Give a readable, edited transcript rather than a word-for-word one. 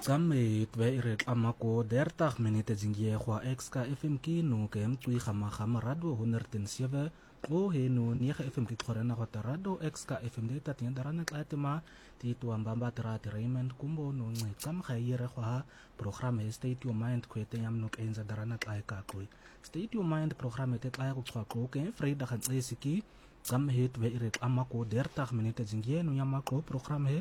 Tsamit ve iret amako dertag minute zingie kwa exka FM kino ke mtui khama radio 107 o heno ni FM ki khorana ko radio exka FM data tin darana klatima ti tu ambamba trati Raymond kumbo no ngi kam khayire kwa program State Your Mind kwete yam nok enza darana klai ka koi State Your Mind program te klai ko kwa ke Friday khan tsiki kam het ve iret amako dertag minute zingie no yamako program